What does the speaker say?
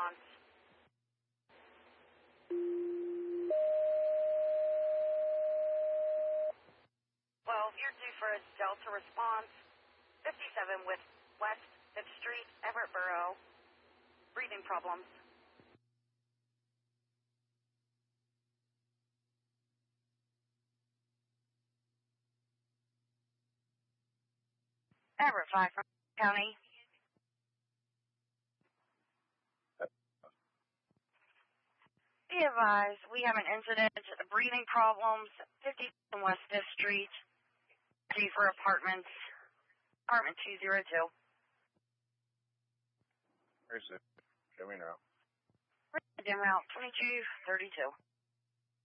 response. Well, you're due for a Delta response. 57 with West 5th Street, Everett Borough. Breathing problems. Everett 5 from County. Be advised, we have an incident, breathing problems, 57 West 5th Street, due for apartment 202. Where's it? Show me now. Route 2232.